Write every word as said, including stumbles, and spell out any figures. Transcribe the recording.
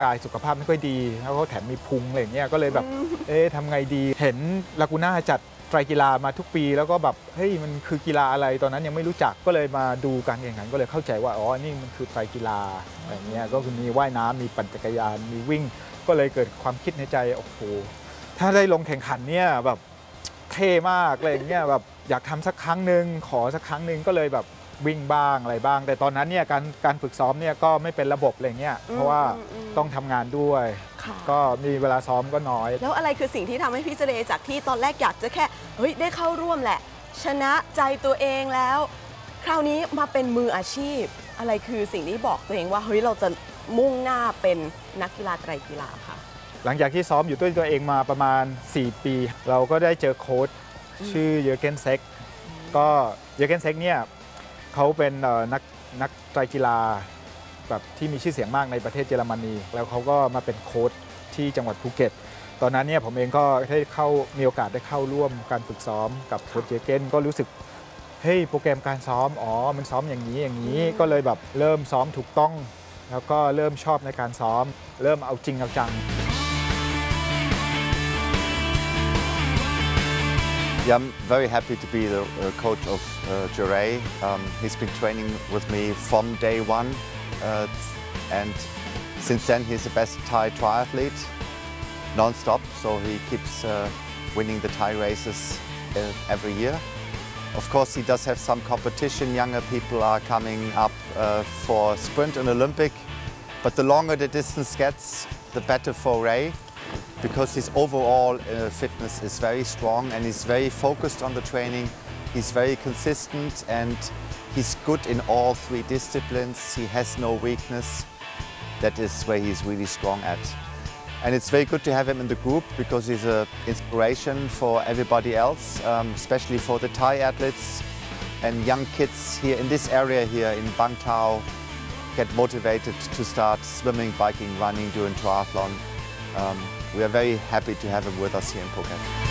กายสุขภาพไม่ค่อยดีแล้วก็แถมมีพุงอะไรอย่างเงี้ยก็เลยแบบเอ๊ะทำไงดีเห็นลากูน่าจัดไตรกีฬามาทุกปีแล้วก็แบบเฮ้ยมันคือกีฬาอะไรตอนนั้นยังไม่รู้จักก็เลยมาดูการแข่งขันก็เลยเข้าใจว่าอ๋อนี่มันคือไตรกีฬาอะไรเงี้ยก็คือมีว่ายน้ำมีปั่นจักรยานมีวิ่งก็เลยเกิดความคิดในใจโอ้โหถ้าได้ลงแข่งขันเนี่ยแบบเท่มากอะไรอย่างเงี้ยแบบอยากทำสักครั้งหนึ่งขอสักครั้งหนึ่งก็เลยแบบวิ่งบ้างอะไรบ้างแต่ตอนนั้นเนี่ยการการฝึกซ้อมเนี่ยก็ไม่เป็นระบบอะไรเงี้ยเพราะว่าต้องทำงานด้วยก็มีเวลาซ้อมก็น้อยแล้วอะไรคือสิ่งที่ทำให้พี่เจเดจากที่ตอนแรกอยากจะแค่เฮ้ยได้เข้าร่วมแหละชนะใจตัวเองแล้วคราวนี้มาเป็นมืออาชีพอะไรคือสิ่งที่บอกตัวเองว่าเฮ้ยเราจะมุ่งหน้าเป็นนักกีฬาไตรกีฬาค่ะหลังจากที่ซ้อมอยู่ด้วยตัวเองมาประมาณสี่ปีเราก็ได้เจอโค้ชชื่อเยอร์เกนเซ็กก็เยอร์เกนเซ็กเนี่ยเขาเป็นนักนักไตรกีฬาแบบที่มีชื่อเสียงมากในประเทศเยอรมนีแล้วเขาก็มาเป็นโค้ชที่จังหวัดภูเก็ตตอนนั้นเนี่ยผมเองก็ได้เข้ามีโอกาสได้เข้าร่วมการฝึกซ้อมกับโค้ชเยอร์เกนก็รู้สึกเฮ้ยโปรแกรมการซ้อมอ๋อมันซ้อมอย่างนี้อย่างนี้ก็เลยแบบเริ่มซ้อมถูกต้องแล้วก็เริ่มชอบในการซ้อมเริ่มเอาจริงเอาจัง Yeah, I'm very happy to be the uh, coach of uh, Jure. Um, he's been training with me from day one, uh, and since then he's the best Thai triathlete, non-stop. So he keeps uh, winning the Thai races uh, every year. Of course, he does have some competition. Younger people are coming up uh, for sprint and Olympic, but the longer the distance gets, the better for Ray. Because his overall uh, fitness is very strong and he's very focused on the training. He's very consistent and he's good in all three disciplines. He has no weakness. That is where he's really strong at. And it's very good to have him in the group because he's an inspiration for everybody else, um, especially for the Thai athletes and young kids here in this area here in Bang Tao get motivated to start swimming, biking, running, doing triathlon. Um, We are very happy to have him with us here in Phuket.